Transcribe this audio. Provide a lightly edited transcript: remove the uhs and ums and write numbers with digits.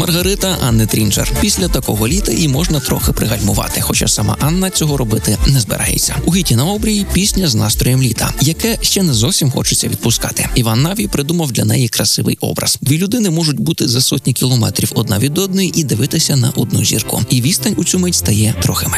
Маргарита Анни Трінчер. Після такого літа їй можна трохи пригальмувати, хоча сама Анна цього робити не збирається. У гіті на обрії пісня з настроєм літа, яке ще не зовсім хочеться відпускати. Іван Навій придумав для неї красивий образ. Дві людини можуть бути за сотні кілометрів одна від одної і дивитися на одну зірку. І відстань у цю мить стає трохи